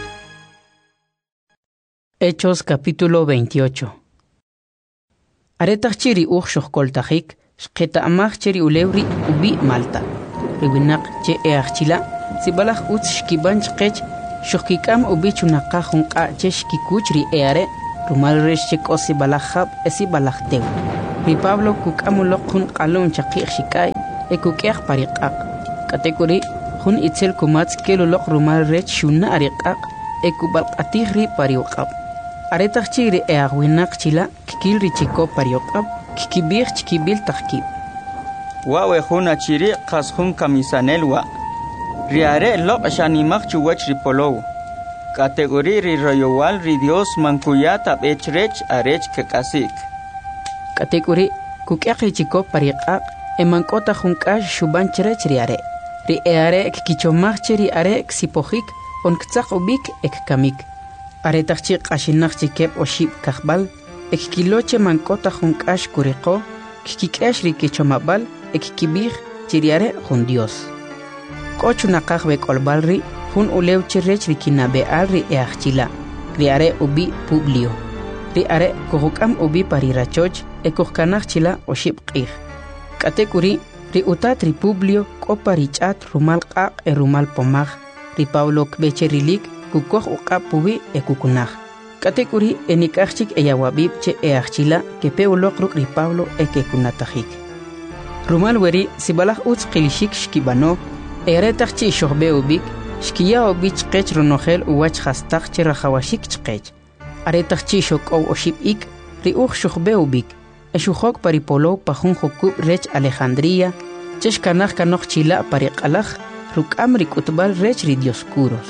Hechos capítulo veintiocho. Aretaq chiri uj shuhkoltajik, shqeta amaj chiri ulewri ubi Malta. Riwinak che eachchila, sibalaj utz shkibanch qech shukikam ubichu naqajun qachesh kikuchri eare rumal resh chekosi balajab esi balajtew ri Pablo kukamuloq jun qalun chaqiq shikay e kukeq pariqaq katekuri jun itzel kumatz keluloq rumal resh shuna ariqaq e kubalqatihri pariuqab aretaq chigri e agwinaq chila kikilri chiko pariuqab kikibir chikibil taqkib wawe juna chiri qasjun kamisanelwa riare loq shanimaq chuwach ripolow kategori ri royowal ri Dios mankuyata bechrech arech kakasik kategori kukeqri chiko pariqaq e mankota junkash shubanchrech riare ri eare kikichomaq chiri are ksipojik onktaq ubik ek kamik aretaqchi qashinaq chikep oshib kaqbal ek kiloche mankota junkash kuriqo kikikesh ri kichomabal ek kibig chiriare jun Dios kochu naqaq be kolbalri jun ulew chirech ri kinabe alri eachila ri are ubi Publio ri are kohukam ubi parirachoch e kohkanaq chila oshib qig katekuri ri utat ri Publio koparichat rumal qaq e rumal pomag ri Pablo kbecherilik kukoh uqapubi e kukunaj katekuri enikachik eyawabib che eachila ke peuloq ruk ri Pablo e ke kunatajik rumal weri sibalaj utz qilishik shkibano eretaqchi shoqbe ubik shkiya ubich qech ronojel uwach khastaq che rajawashik chqech aretaqchi shoqow oshib ik ri uj shoqbe ubik eshujok paripolo pajun jokub rech Alejandría cheshkanaj kanoj chila pariqalaj rukam ri kutbal rech ri Dioscuros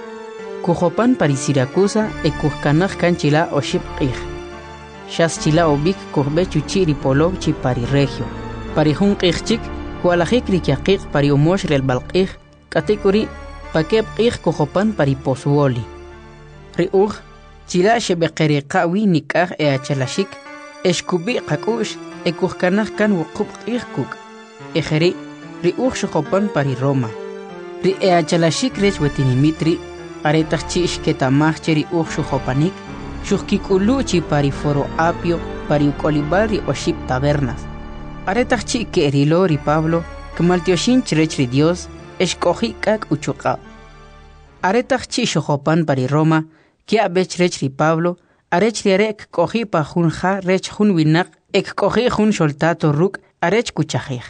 kujopan pari Siracusa e kujkanaj kanchila oshib qij shas chila ubik kujbe chuchi ri polo chi pari regio pari jun qijchik kualajik ri kiaqiq pari umosh rel balqij katekuri pakeb qij kujopan pari posuoli ri uj chila shebeqeriqa wi nikaj e achalashik eshkubi qakush e kujkanaj kan wuqub qij kuk ejeri ri uj shoqopan pari Roma ri e achalashik rech wetinimitri aretaqchi ishketamaj cheri uj shoqopanik shujkikulu chi pari foro apio pari ukolibal ri oshib tabernas aretaqchi kerilo ri Pablo kmaltioshin chrech ri Dios eshkoji kak uchuqa aretaqchi shoqopan pari Roma kia bech rech ri Pablo arech ri arek koji pa jun ja rech jun winaq ek koji jun soltato ruk arech kuchajij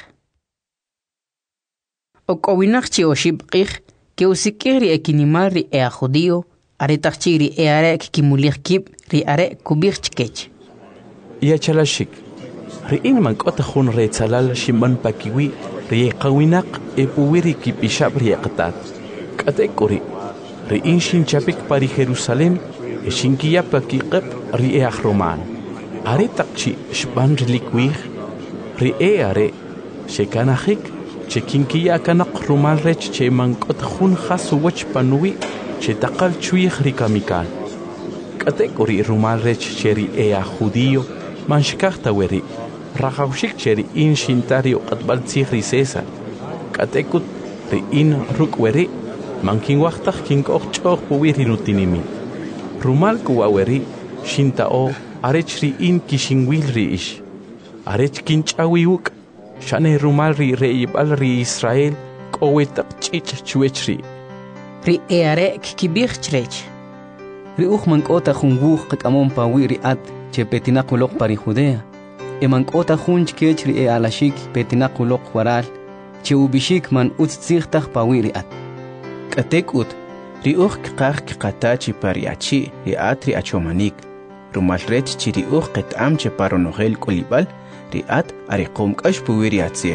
okowinaq chi oshib qij que usikiri ekinimal ri ea judío aretaqchi ri e arek kimulig kib ri arek kubig chkech ya chalashik ri in man kota jun re tsalal shimban pakiwi ri qawinaq e puwiri kipishab ri qatat katekuri ri in shin chapik pari Jerusalem e shinkiya pakiqab ri e roman aretaqchi shban rilikwi ri e are shekanajik chekinkiya kanaq rumal rech che mankot jun khasuwach panui che taqal chuij ri kamikal katekuri rumal rech cheri ea judío manshkachta weri rajawshik cheri in shintario qatbal tzigri César katekut ri in ruk weri mankin waqtaq kinkoq ch'oq puwiri nutinimi rumal kuwa weri shintao arech ri in kishinwil ri ish arech kinch'awiuk shane rumal ri reibal ri Israel kowetaq ch'ich chuechri ri eare kibig chrech ri uj mankota jun wuj qamon pawi ri at che petinaquloq pari Judea e mankota jun chkech ri e alashik petinaquloq waral che ubishik man utzigtaj pawi ri at katekut ri uj qaq qatachi pariachi ri atri achomanik rumal rech chi ri uj qetam che paronogel kolibal ri at ariqom qash puwiri atzig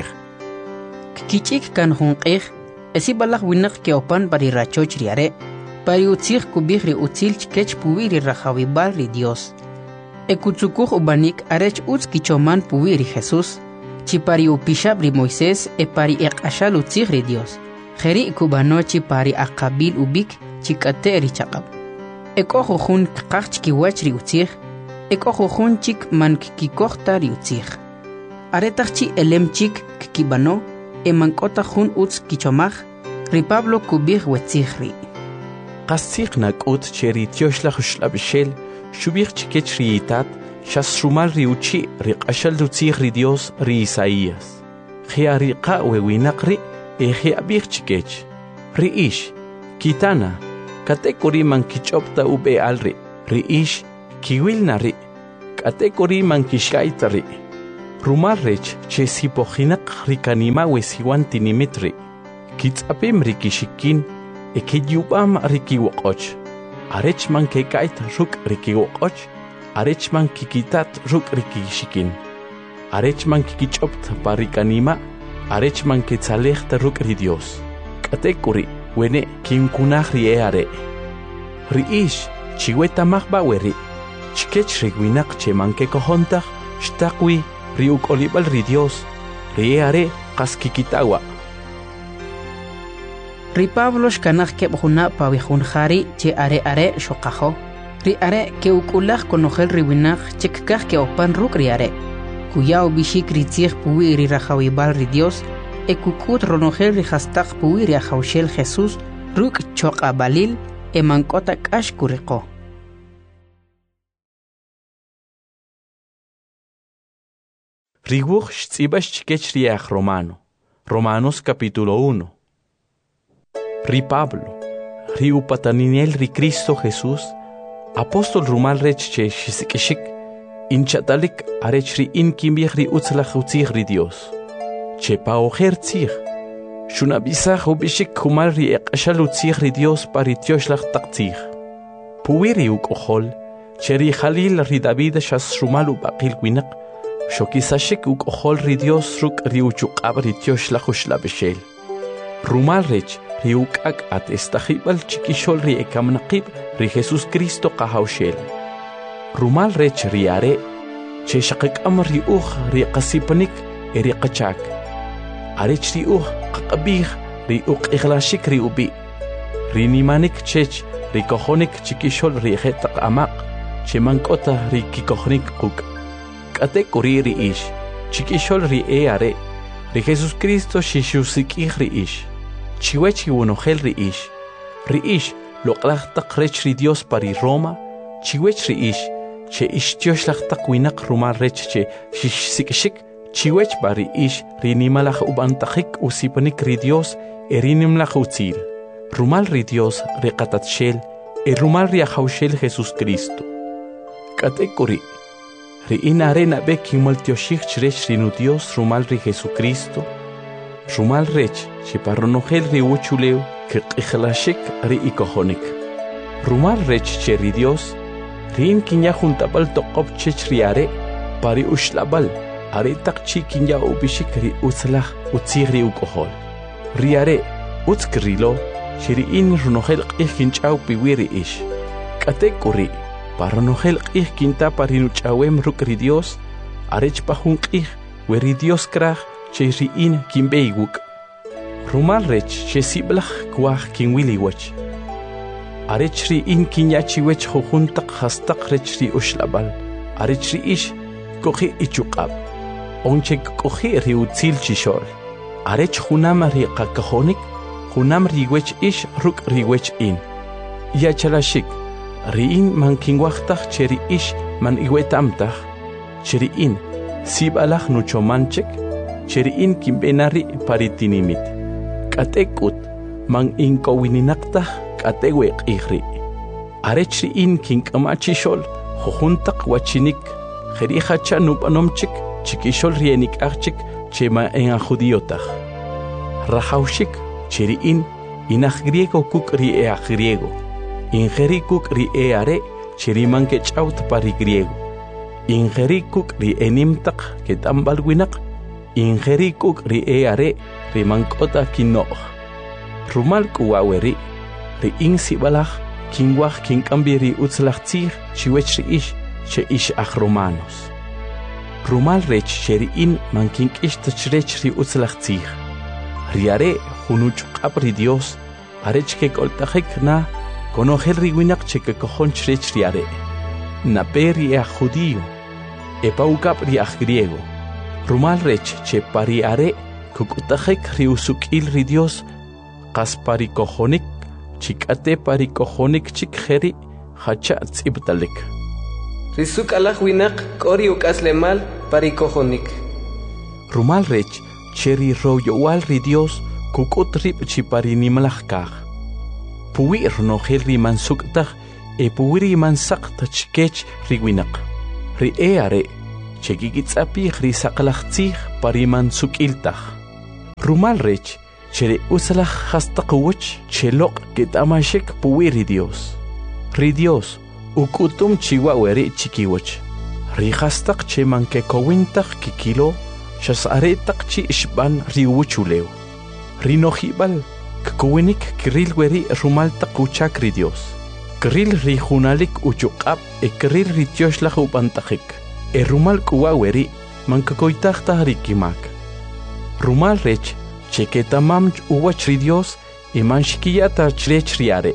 kichik kan jun qij esi balaj winaq ke opan pari rachoch ri are pari utzig kubig ri utzil chkech puwiri rajawibal ri Dios e kutsukuj ubanik arech utz kichoman puwiri Jesús chi pari upishab ri Moisés e pari eqashal utzig ri Dios jeri kubano chi pari aqabil ubik chi kate ri chaqab e kojo jun qaq chkiwach ri utzig e kojo jun chik man kikokta ri utzig aretaqchi elem chik kibano e mankota jun utz kichomaj ri Pablo kubig wetzigri qastig nakut cheri tioshlaj shlabshel shubig chikech ri itat shas rumal ri uchi ri qashal utzig ri Dios ri Isaías khiari qa we winaqri e khiabig chikech Riish, kitana, katekuri man kichopta ube alri. Riish, kiwilna ri. Katekuri man kishkaita ri. Rumal rech che sipojinak rikanima wesiwan tinimitri. Kitzapim rikishikin, ekiyubam rikiwokoch. Arech man kekait ruk rikiwokoch. Arech man kikitat ruk rikishikin. Arech man kikichopt parikanima. Arech man ketzalechta ruk ri Dios. Katekuri, wene kinkunach rieare. Riish, chiweta mahbaweri. Chikech rigwinak che man kekohontach, shtakwi, riuk olibal ri Dios. Rieare, kaskikitawa. Ri Pablo shkanach kebjuna pawihun jari che are are shokajo. Ri are ke ukulach konojel riwinach chekkach ke opan ruk ri are. Kuyao bishik ritzich puwi ri rajawibal ri Dios. Ekukut ronojel ri hastak puwi ri ajaushel Jesús ruk choka balil e mankota kash kuriko. Riguch shtsibash chikech riach Romano. Romanos capítulo uno. Ri Pablo, ri upataninel ri Cristo Jesús, apóstol rumal rech che shisikishik, inchatalik arech ri inkimbich ri utzlach utzich ri Dios. Che paojer tzich, shunabisach ubishik kumal ri eqashal utzich ri Dios paritioslach taktzich. Puwiri ukohol, che ri Jalil ri David shas rumal ubaqil winak, shokisashik ukohol ri Dios ruk ri uchukab ri tioslach ushlabeshel. Rumal rech, riukak at estajibal chiquishol ri ekamnaqib ri Jesus Cristo qahawshel. Rumal rech riare, che shaqikam ri uj ri qasipanik e ri qachak. Arech ri uj qaqabih ri uq iglashik ri ubi. Ri nimanik chech ri kohonik chiquishol ri jetaq amaq, che mankota ri kikohnik quk. Katek uri ri ish, chiquishol ri e are, ri Jesus Cristo shishusik ri ish. Chiwechi unojel riish. Riish loqlachtak rech ri Dios pari Roma. Chiwech riish. Che ish tioslachtak winak rumal rech che shishsikishik. Chiwech bari ish rinimalach ubantachik usipanik ri Dios e rinimlach utzil. Rumal ri Dios riqatatshel e rumal ri ajaushel Jesus Cristo. Katekuri. Ri inarena be kimultioshik chrech rinu Dios rumal ri Jesucristo. Rumal rech, che parronojel ri uchuleu, que qichlashik ri ikohonik. Rumal rech che ri Dios, rin kinya juntabal toqob chech riare, pari ushlabal, are takchi kinya ubishik ri utzlach utzig ri ukohol. Riare, utzkrilo, che ri in runojel qich kinchau piwiri ish. Katekuri, parronojel qich kinta parinuchawem ruk ri Dios, arech pahun qich, we ri Dios krach, che riin kimbeiguk. Rumal rech che siblach kwach kinwiliwach. Arech riin kinyachiwech jujuntak hastak rech ri ushlabal. Arech ri ish kohi ichukab. Onche kohi ri utzil chishol. Arech junam ri qakahonik, junam riwech ish ruk riwech in. Yachalashik, riin man kinwachtach che ri ish man iwetamtach. Che riin sibalach nuchomanchek, cheriin kimbenari paritinimit. Katekut man inkowininaktah kateweq ihri. Arechri in kinkamachishol jujuntak wachinik jerihacha nupanomchik chikishol rienik archik chema en judiotah. Rajaushik cheriin inaj griego kuk ri e griego. Ingeri kuk ri e are cheriman ke chaut pari griego. Ingeri kuk ri enimtak ke tambal winak. Ingerikuk ri e are ri mankota kinoj. Rumal kuwaweri ri in sibalach kinwach kinkambi ri utzlach tzir chiwech ri ish che ish ach Romanos. Rumal rech che ri in man kinkish tachrech ri utzlach tzir. Riare junuchukab ri Dios arech ke koltachek na konojel ri winak che ke kojon chrech riare. Na peri e judío e paukap ri ach griego. Rumal rech che pariare kukutajek riusukil ri Dios qas parikojonik chikate parikojonik chikheri hacha tzibtalik. Risuk alaj winak kori ukaslemal parikojonik. Rumal rech cheri royowal ri Dios kukut rip chiparini malakak. Puwi ronogel riman suktak e puwi riman sak tachkech riwinak. Ri e are chekikitsapi risakalaktsik pariman sukiltak. Rumal rech chere usalak hastakuwach chelok kitamashek puwi ri Dios. Ri Dios ukutum chiwaweri chikiwach. Ri hastak che manke kowintak kikilo shas aretak chi ishban riwuchuleo. Ri nojibal kuwinik kiril weri rumal takuchak ri Dios. Kiril ri junalik uchukap e kiril ri tioslak upantakik. E rumal kuwaweri mankakoitakta rikimak. Rumal rech cheketamam uwach ri Dios e manshikiyata chrech riare.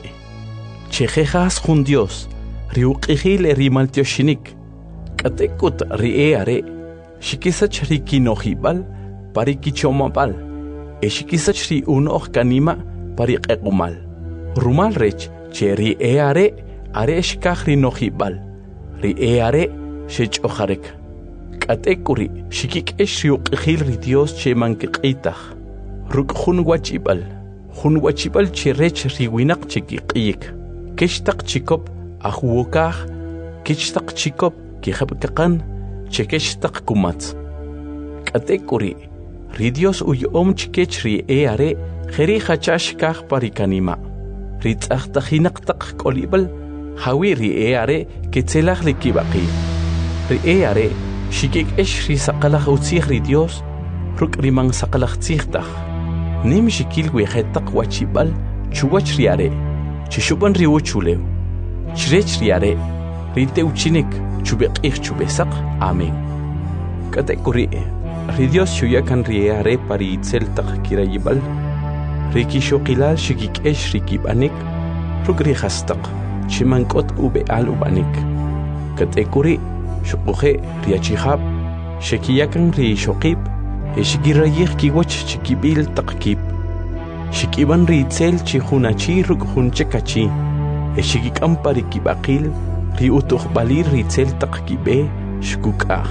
Chejejas jun Dios riuqihil e rimal tioshinik. Katekut ri e are shikisach rikinojibal parikichomapal. E shikisach ri unoch kanima pariqequmal. Rumal rech che ri e are are shikaj ri nojibal. Ri e are shech'ojarek. Katekuri shikik esh riuqihil ri Dios che mankiqitaj. Ruk jun wachibal. Jun wachibal che rech riwinak chikiqiyik. Keshtaq chikop ajuwokaj. Keshtaq chikop kijabkakan che keshtaq kumatz. Katekuri ri Dios uyom chikech ri e are jeri hachash kaj parikanima. Ri tzahtajinaqtaq kolibal hawi ri e are ketzelaj likibaqi. Ri e are shikik esh ri saqalaj utzij ri Dios ruk riman saqalaj tzijtaj. Nim shikil wejetaq wachibal chuwach ri are chishuban ri uchuleu. Chrech ri are ri teuchinik chubeqij chubesaq. Amén. Katekuri ri Dios shuyakan ri e are pari itzeltaq kirayibal. Ri kishoqilal shikik esh ri kibanik ruk ri hastaq chimankot ube al ubanik. Katekuri shuquje ri achihab shikiyakan ri shoqib e shikirayij kiwach chikibil taqkib. Shikiban ri itzel chihunachi ruk hunchekachi e shikikam pari kibaqil ri utuqbalir ri itzel taqkibe shkukaj.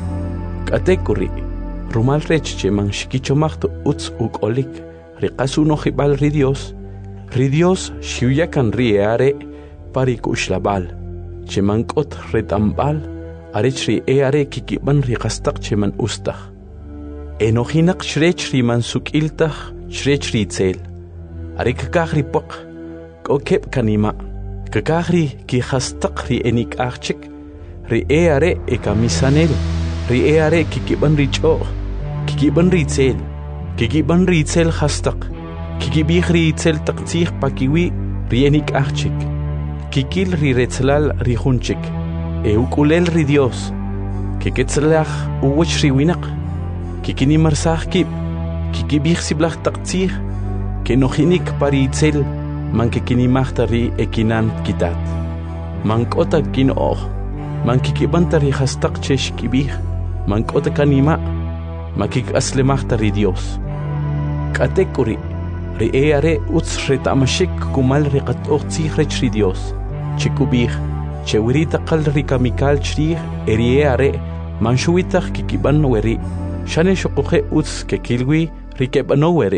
Katekuri rumal rech che man shikichomaqtu utz ukolik ri qasunojibal ri Dios. Ri Dios shuyakan ri e are pari kushlabal che man kot retambal arech ri e are kikiban ri qastaq che man ustaj. Enojinak shrech ri man sukiltaj shrech ri itzel. Are kakaj ri poq kokep kanima. Kakaj ri ki qastaq ri enik archik. Ri e are e kamisanel. Ri e are kikiban ri ch'oq. Kikiban ri itzel. Kikiban ri itzel qastaq. Kikibij ri itzel taqtzij pakiwi ri enik archik. Kikil ri retzlal ri junchik. E ukulel ri Dios. Kiketzlaj uwach ri winaq. Kikinimarsaj kib. Kikibij siblaj taqtzij. Kenojinik pari itzel man kikinimajta ri ekinan kitat. Man kota kinoj. Man kikibanta ri hastaq che shkibij. Man kota kanima. Man kikaslemajta ri Dios. Katekuri ri e are utz retamashik kumal ri qat'oqtzij rech ri Dios. Chikubij chewirita qal ri kamikal chrij eri e are man shuwitaj kikiban weri. Shane shuquje utz kekilwi ri kebano weri.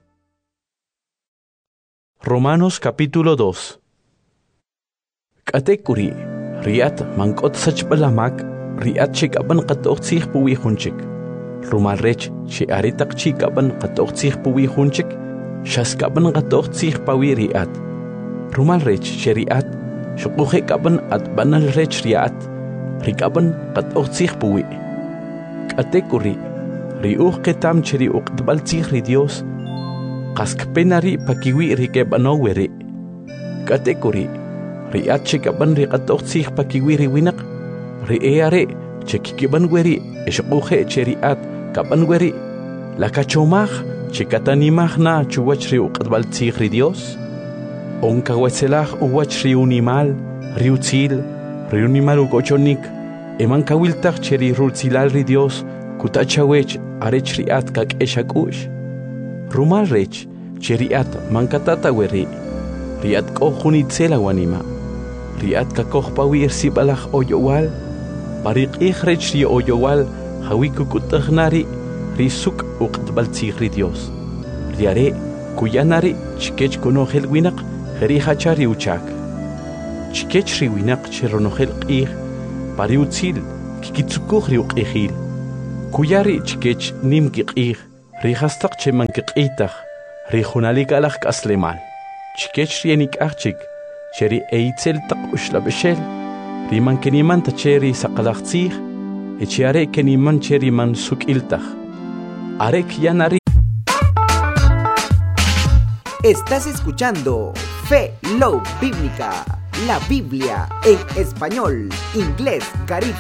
Romanos capítulo dos. Katekuri riat mankot sachbalamak riat chikaban qat'oqtzij puwi junchik. Rumal rech che aritak chikaban qat'oqtzij puwi junchik shaskaban qat'oqtzij pawi riat. Rumal rech che riat shuquje kaban atbanal rech riat rikaban qat'oqtzij puwi. Katekuri riuq ketam che riuq tbaltzij ri Dios qaskpenari pakiwi rikebano weri. Katekuri riat chikaban ri qat'oqtzij pakiwi ri winaq. Ri e are che kikiban weri eshquje che riat kaban weri. La kachomaj che katanimaj na chuwach ri uqtbaltzij ri Dios. Onka wetzelaj uwach ri unimal, ri utzil, ri unimal ukochonik. Eman kawiltaj che ri rutzilal ri Dios kutachawech arech riat kak eshakush. Rumal rech che riat mankatata weri. Riat kohun itzela wanima. Riat kakoj pawi ersibalaj oyowal. Pariqij rech ri oyowal hawi kukutaj nari ri suk uqtbaltzij ri Dios. diare kuyanari chikech konohel winak heri hachari uchak chikech ri winak cheronohel qih pariutzil kikitsukuh ri uqihil kuyari chikech nimki qih ri hastaq chemanki qitah ri hunalik alaq kaslemal chikech ri enik achik cheri eitzel taq ushlabeshel ri mankenimanta cheri saqalaqtzih echiare keniman cheri man sukiltah arek yanari. Estás escuchando Fe Love Bíblica, la Biblia en español, inglés, caribe